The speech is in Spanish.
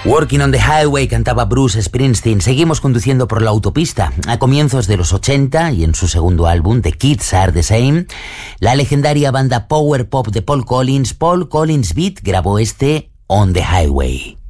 Working on the Highway cantaba Bruce Springsteen. Seguimos conduciendo por la autopista. A comienzos de los 80 y en su segundo álbum, The Kids Are the Same, la legendaria banda power pop de Paul Collins Beat, grabó este On the Highway.